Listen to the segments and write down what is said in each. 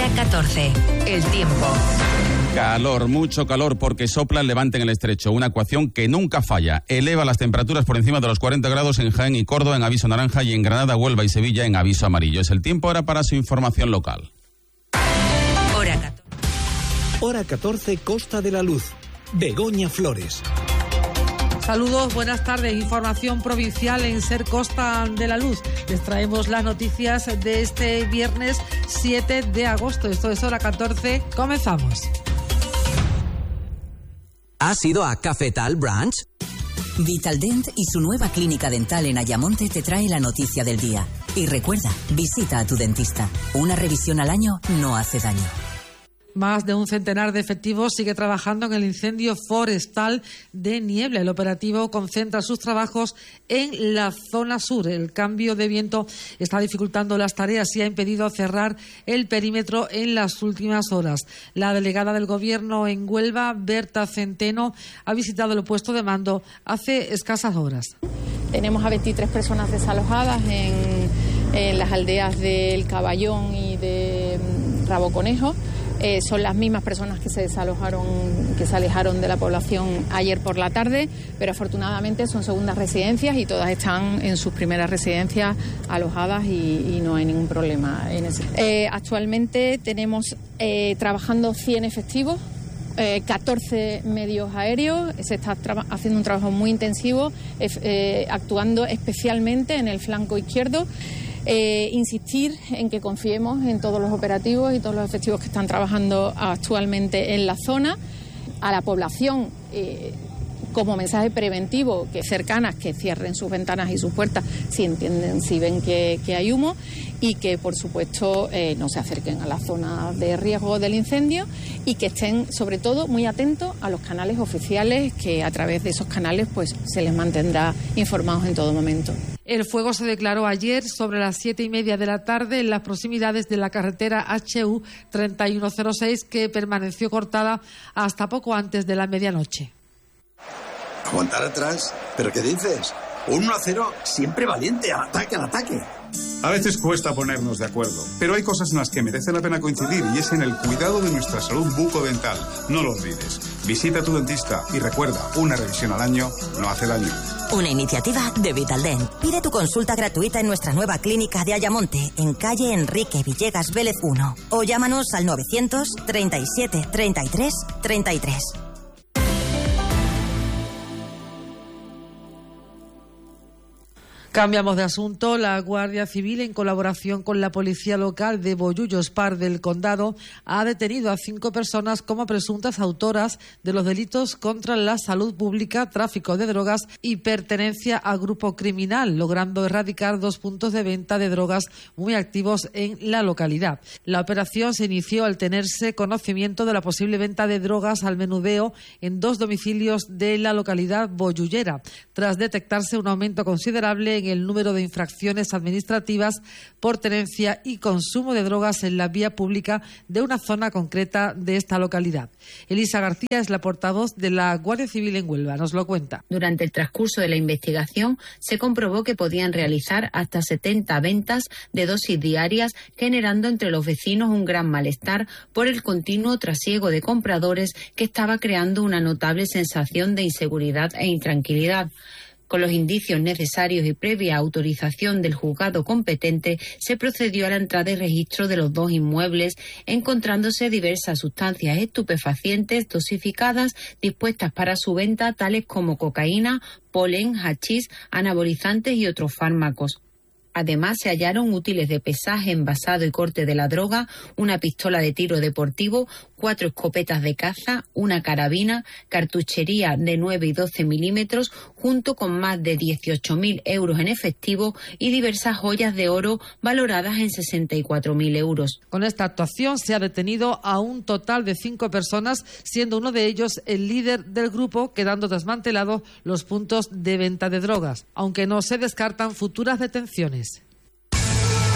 Hora 14. El tiempo. Calor, mucho calor, porque sopla el levante en el estrecho. Una ecuación que nunca falla. Eleva las temperaturas por encima de los 40 grados en Jaén y Córdoba en aviso naranja y en Granada, Huelva y Sevilla en aviso amarillo. Es el tiempo ahora para su información local. Hora 14. Hora 14, Costa de la Luz. Begoña Flores. Saludos, buenas tardes. Información provincial en Ser Costa de la Luz. Les traemos las noticias de este viernes 7 de agosto. Esto es Hora 14. Comenzamos. ¿Has ido a Cafetal Branch? Vitaldent y su nueva clínica dental en Ayamonte te trae la noticia del día. Y recuerda, visita a tu dentista. Una revisión al año no hace daño. Más de un centenar de efectivos sigue trabajando en el incendio forestal de Niebla. El operativo concentra sus trabajos en la zona sur. El cambio de viento está dificultando las tareas y ha impedido cerrar el perímetro en las últimas horas. La delegada del Gobierno en Huelva, Berta Centeno, ha visitado el puesto de mando hace escasas horas. Tenemos a 23 personas desalojadas en las aldeas del Caballón y de Rabo Conejo. Son las mismas personas que se desalojaron, que se alejaron de la población ayer por la tarde, pero afortunadamente son segundas residencias y todas están en sus primeras residencias alojadas y no hay ningún problema en ese. Actualmente tenemos trabajando 100 efectivos, 14 medios aéreos. Se está haciendo un trabajo muy intensivo, actuando especialmente en el flanco izquierdo. Insistir en que confiemos en todos los operativos y todos los efectivos que están trabajando actualmente en la zona. A la población, como mensaje preventivo, que cercanas, que cierren sus ventanas y sus puertas si entienden, si ven que hay humo, y que por supuesto no se acerquen a la zona de riesgo del incendio y que estén sobre todo muy atentos a los canales oficiales, que a través de esos canales pues se les mantendrá informados en todo momento. El fuego se declaró ayer sobre las 7:30 de la tarde en las proximidades de la carretera HU 3106, que permaneció cortada hasta poco antes de la medianoche. ¿Aguantar atrás? ¿Pero qué dices? Un 1-0 siempre valiente, al ataque, al ataque. A veces cuesta ponernos de acuerdo, pero hay cosas en las que merece la pena coincidir y es en el cuidado de nuestra salud bucodental. No lo olvides. Visita a tu dentista y recuerda, una revisión al año no hace daño. Una iniciativa de Vitaldent. Pide tu consulta gratuita en nuestra nueva clínica de Ayamonte, en calle Enrique Villegas Vélez 1. O llámanos al 900 37 33 33. Cambiamos de asunto. La Guardia Civil, en colaboración con la Policía Local de Bollullos Par del Condado, ha detenido a 5 personas como presuntas autoras de los delitos contra la salud pública, tráfico de drogas y pertenencia a grupo criminal, logrando erradicar 2 puntos de venta de drogas muy activos en la localidad. La operación se inició al tenerse conocimiento de la posible venta de drogas al menudeo en 2 domicilios de la localidad bollullera, tras detectarse un aumento considerable en el número de infracciones administrativas por tenencia y consumo de drogas en la vía pública de una zona concreta de esta localidad. Elisa García es la portavoz de la Guardia Civil en Huelva, nos lo cuenta. Durante el transcurso de la investigación se comprobó que podían realizar hasta 70 ventas de dosis diarias, generando entre los vecinos un gran malestar por el continuo trasiego de compradores que estaba creando una notable sensación de inseguridad e intranquilidad. Con los indicios necesarios y previa autorización del juzgado competente, se procedió a la entrada y registro de los 2 inmuebles, encontrándose diversas sustancias estupefacientes dosificadas dispuestas para su venta, tales como cocaína, polen, hachís, anabolizantes y otros fármacos. Además, se hallaron útiles de pesaje, envasado y corte de la droga, una pistola de tiro deportivo, 4 escopetas de caza, una carabina, cartuchería de 9 y 12 milímetros, junto con más de 18.000 euros en efectivo y diversas joyas de oro valoradas en 64.000 euros. Con esta actuación se ha detenido a un total de 5 personas, siendo uno de ellos el líder del grupo, quedando desmantelados los puntos de venta de drogas, aunque no se descartan futuras detenciones.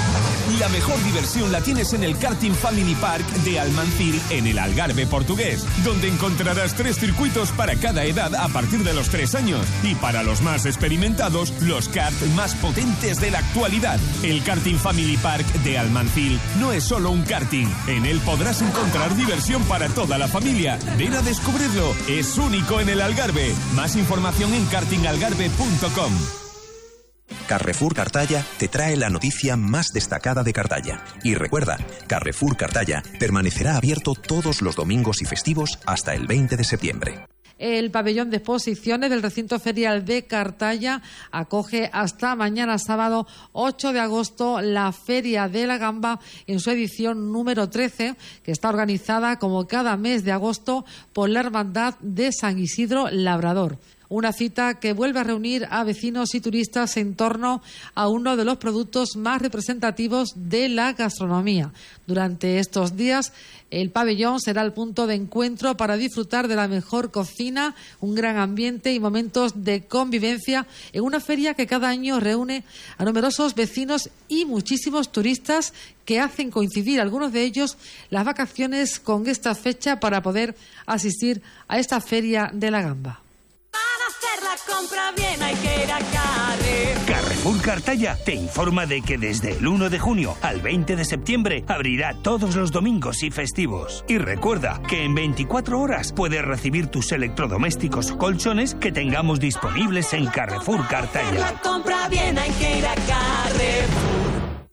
La mejor diversión la tienes en el Karting Family Park de Almancil, en el Algarve portugués, donde encontrarás 3 circuitos para cada edad a partir de los 3 años. Y para los más experimentados, los karts más potentes de la actualidad. El Karting Family Park de Almancil no es solo un karting. En él podrás encontrar diversión para toda la familia. Ven a descubrirlo. Es único en el Algarve. Más información en kartingalgarve.com. Carrefour Cartaya te trae la noticia más destacada de Cartaya. Y recuerda, Carrefour Cartaya permanecerá abierto todos los domingos y festivos hasta el 20 de septiembre. El pabellón de exposiciones del recinto ferial de Cartaya acoge hasta mañana sábado 8 de agosto la Feria de la Gamba en su edición número 13, que está organizada como cada mes de agosto por la Hermandad de San Isidro Labrador. Una cita que vuelve a reunir a vecinos y turistas en torno a uno de los productos más representativos de la gastronomía. Durante estos días, el pabellón será el punto de encuentro para disfrutar de la mejor cocina, un gran ambiente y momentos de convivencia en una feria que cada año reúne a numerosos vecinos y muchísimos turistas que hacen coincidir, algunos de ellos, las vacaciones con esta fecha para poder asistir a esta Feria de la Gamba. La compra bien hay que ir a Carrefour. Carrefour Cartaya te informa de que desde el 1 de junio al 20 de septiembre abrirá todos los domingos y festivos. Y recuerda que en 24 horas puedes recibir tus electrodomésticos o colchones que tengamos disponibles en Carrefour Cartaya. La compra bien hay que ir a Carrefour.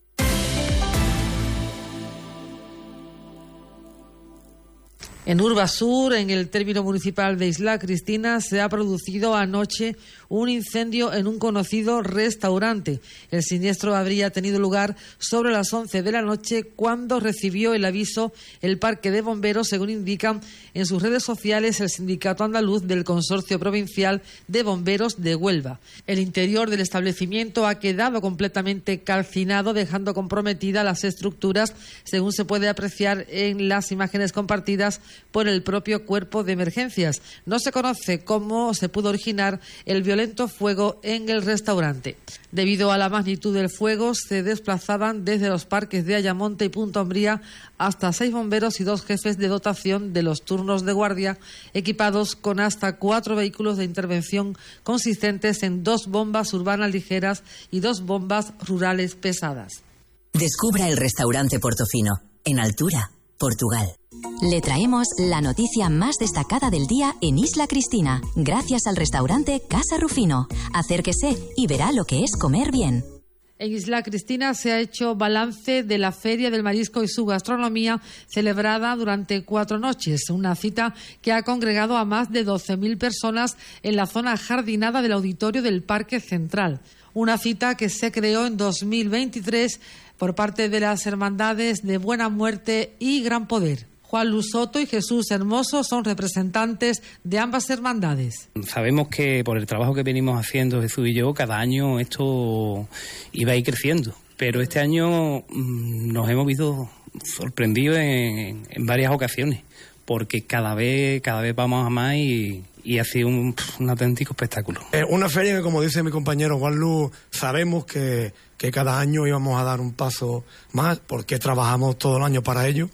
En Urbasur, en el término municipal de Isla Cristina, se ha producido anoche un incendio en un conocido restaurante. El siniestro habría tenido lugar sobre las 11 de la noche cuando recibió el aviso el Parque de Bomberos, según indican en sus redes sociales el Sindicato Andaluz del Consorcio Provincial de Bomberos de Huelva. El interior del establecimiento ha quedado completamente calcinado, dejando comprometidas las estructuras, según se puede apreciar en las imágenes compartidas por el propio cuerpo de emergencias. No se conoce cómo se pudo originar el violento fuego en el restaurante. Debido a la magnitud del fuego, se desplazaban desde los parques de Ayamonte y Punta Umbría hasta 6 bomberos y 2 jefes de dotación de los turnos de guardia, equipados con hasta 4 vehículos de intervención consistentes en 2 bombas urbanas ligeras y 2 bombas rurales pesadas. Descubra el restaurante Portofino, en Altura, Portugal. Le traemos la noticia más destacada del día en Isla Cristina, gracias al restaurante Casa Rufino. Acérquese y verá lo que es comer bien. En Isla Cristina se ha hecho balance de la Feria del Marisco y su gastronomía, celebrada durante 4 noches, una cita que ha congregado a más de 12.000 personas en la zona jardinada del auditorio del Parque Central. Una cita que se creó en 2023 por parte de las hermandades de Buena Muerte y Gran Poder. Juan Luis Soto y Jesús Hermoso son representantes de ambas hermandades. Sabemos que por el trabajo que venimos haciendo Jesús y yo, cada año esto iba a ir creciendo, pero este año nos hemos visto sorprendidos en varias ocasiones, porque cada vez vamos a más y ha sido un auténtico espectáculo. Una feria que, como dice mi compañero Juan Luis, sabemos que cada año íbamos a dar un paso más, porque trabajamos todo el año para ello.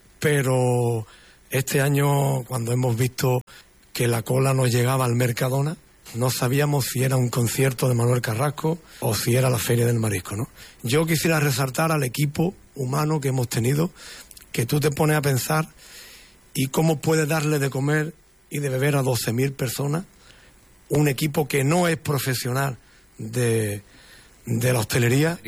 Pero este año, cuando hemos visto que la cola nos llegaba al Mercadona, no sabíamos si era un concierto de Manuel Carrasco o si era la Feria del Marisco, ¿no? Yo quisiera resaltar al equipo humano que hemos tenido, que tú te pones a pensar y cómo puedes darle de comer y de beber a 12.000 personas, un equipo que no es profesional de la hostelería,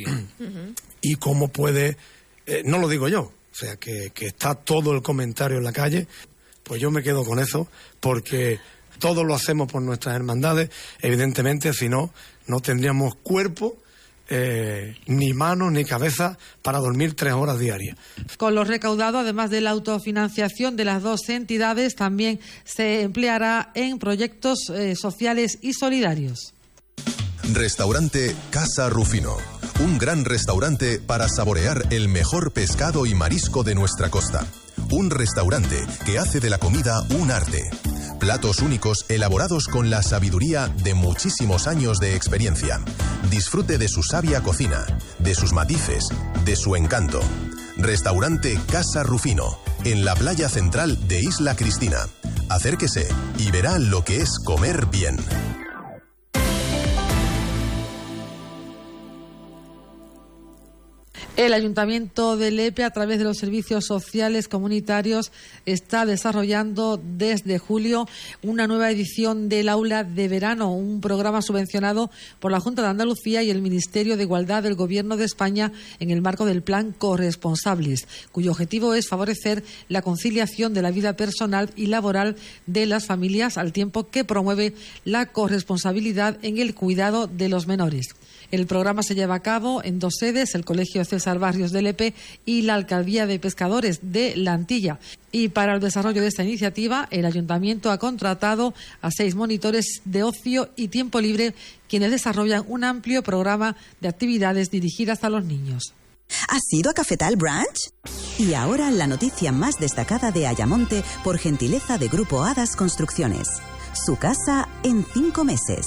y cómo puede, no lo digo yo, o sea, que está todo el comentario en la calle, pues yo me quedo con eso, porque todos lo hacemos por nuestras hermandades. Evidentemente, si no, no tendríamos cuerpo, ni manos ni cabeza para dormir 3 horas diarias. Con lo recaudado, además de la autofinanciación de las 2 entidades, también se empleará en proyectos sociales y solidarios. Restaurante Casa Rufino. Un gran restaurante para saborear el mejor pescado y marisco de nuestra costa. Un restaurante que hace de la comida un arte. Platos únicos elaborados con la sabiduría de muchísimos años de experiencia. Disfrute de su sabia cocina, de sus matices, de su encanto. Restaurante Casa Rufino, en la playa central de Isla Cristina. Acérquese y verá lo que es comer bien. El Ayuntamiento de Lepe, a través de los servicios sociales comunitarios, está desarrollando desde julio una nueva edición del Aula de Verano, un programa subvencionado por la Junta de Andalucía y el Ministerio de Igualdad del Gobierno de España en el marco del Plan Corresponsables, cuyo objetivo es favorecer la conciliación de la vida personal y laboral de las familias, al tiempo que promueve la corresponsabilidad en el cuidado de los menores. El programa se lleva a cabo en 2 sedes, el Colegio César Barrios de Lepe y la Alcaldía de Pescadores de La Antilla. Y para el desarrollo de esta iniciativa, el Ayuntamiento ha contratado a 6 monitores de ocio y tiempo libre, quienes desarrollan un amplio programa de actividades dirigidas a los niños. ¿Has ido a Cafetal Branch? Y ahora la noticia más destacada de Ayamonte por gentileza de Grupo Hadas Construcciones. Su casa en 5 meses.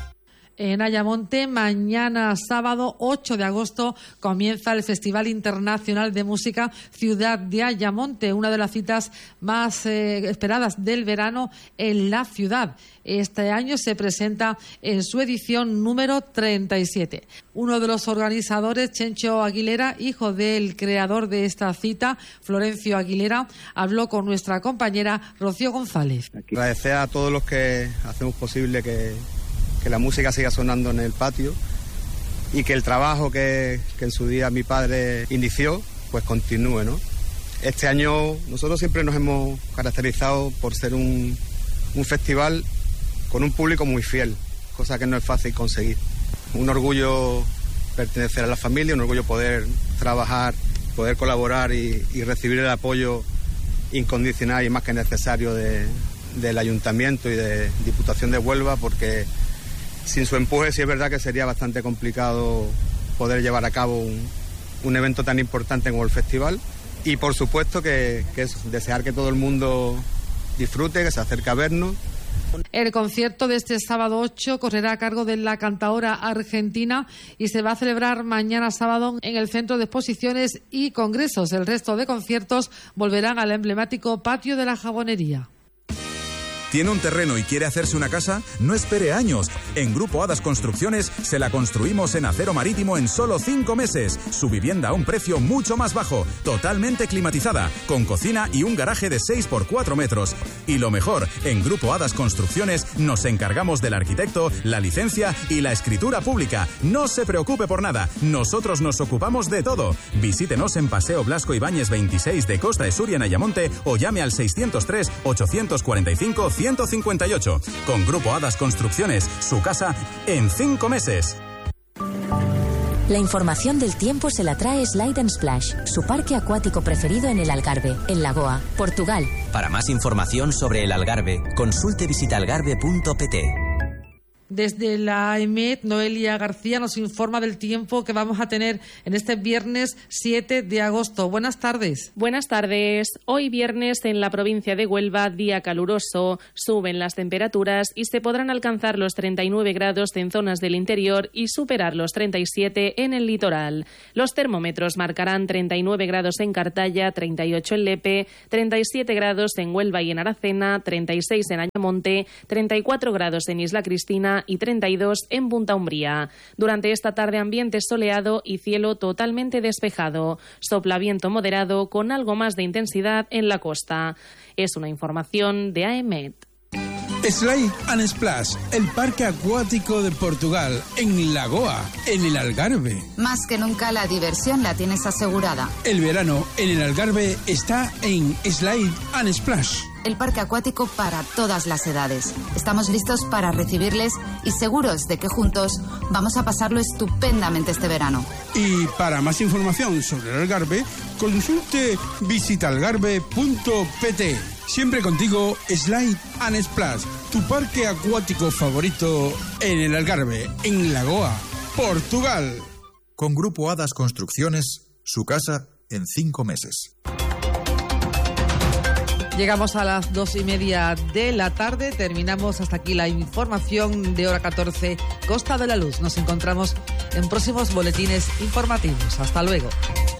En Ayamonte, mañana sábado 8 de agosto comienza el Festival Internacional de Música Ciudad de Ayamonte, una de las citas más esperadas del verano en la ciudad. Este año se presenta en su edición número 37. Uno de los organizadores, Chencho Aguilera, hijo del creador de esta cita, Florencio Aguilera, habló con nuestra compañera Rocío González. Agradecer a todos los que hacemos posible que la música siga sonando en el patio y que el trabajo que en su día mi padre inició, pues continúe, ¿no? Este año nosotros siempre nos hemos caracterizado por ser un festival con un público muy fiel, cosa que no es fácil conseguir. Un orgullo pertenecer a la familia, un orgullo poder trabajar, poder colaborar y recibir el apoyo incondicional y más que necesario del Ayuntamiento y de Diputación de Huelva, porque sin su empuje sí es verdad que sería bastante complicado poder llevar a cabo un evento tan importante como el festival. Y por supuesto que es desear que todo el mundo disfrute, que se acerque a vernos. El concierto de este sábado 8 correrá a cargo de la cantaora argentina y se va a celebrar mañana sábado en el Centro de Exposiciones y Congresos. El resto de conciertos volverán al emblemático Patio de la Jabonería. ¿Tiene un terreno y quiere hacerse una casa? No espere años. En Grupo Hadas Construcciones se la construimos en acero marítimo en solo 5 meses. Su vivienda a un precio mucho más bajo, totalmente climatizada, con cocina y un garaje de 6 por 4 metros. Y lo mejor, en Grupo Hadas Construcciones nos encargamos del arquitecto, la licencia y la escritura pública. No se preocupe por nada, nosotros nos ocupamos de todo. Visítenos en Paseo Blasco Ibáñez 26 de Costa de Suria en Ayamonte o llame al 603 845 158. Con Grupo Hadas Construcciones, su casa en 5 meses. La información del tiempo se la trae Slide & Splash, su parque acuático preferido en el Algarve, en Lagoa, Portugal. Para más información sobre el Algarve, consulte visitalgarve.pt. Desde la EMET, Noelia García nos informa del tiempo que vamos a tener en este viernes 7 de agosto. Buenas tardes. Buenas tardes. Hoy viernes en la provincia de Huelva, día caluroso. Suben las temperaturas y se podrán alcanzar los 39 grados en zonas del interior y superar los 37 en el litoral. Los termómetros marcarán 39 grados en Cartaya, 38 en Lepe, 37 grados en Huelva y en Aracena, 36 en Ayamonte, 34 grados en Isla Cristina y 32 en Punta Umbría. Durante esta tarde ambiente soleado y cielo totalmente despejado. Sopla viento moderado con algo más de intensidad en la costa. Es una información de AEMET. Slide & Splash, el parque acuático de Portugal, en Lagoa, en el Algarve. Más que nunca la diversión la tienes asegurada. El verano en el Algarve está en Slide & Splash. El parque acuático para todas las edades. Estamos listos para recibirles y seguros de que juntos vamos a pasarlo estupendamente este verano. Y para más información sobre el Algarve, consulte visitalgarve.pt. Siempre contigo, Slide & Splash, tu parque acuático favorito en el Algarve, en Lagoa, Portugal. Con Grupo Hadas Construcciones, su casa en 5 meses. Llegamos a las 2:30 de la tarde. Terminamos hasta aquí la información de hora 14, Costa de la Luz. Nos encontramos en próximos boletines informativos. Hasta luego.